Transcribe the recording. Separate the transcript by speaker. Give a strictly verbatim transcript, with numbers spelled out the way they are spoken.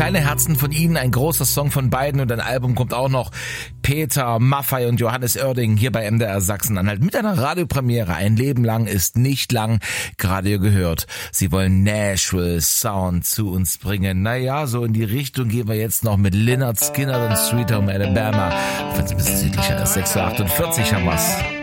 Speaker 1: Kleine Herzen von Ihnen, ein großer Song von beiden und ein Album kommt auch noch. Peter Maffay und Johannes Oerding hier bei M D R Sachsen-Anhalt mit einer Radiopremiere. Ein Leben lang ist nicht lang. Gerade ihr gehört, sie wollen Nashville Sound zu uns bringen. Naja, so in die Richtung gehen wir jetzt noch mit Lynyrd Skynyrd und Sweet Home Alabama. Wenn es ein bisschen südlicher ist, sechs Uhr achtundvierzig haben wir's.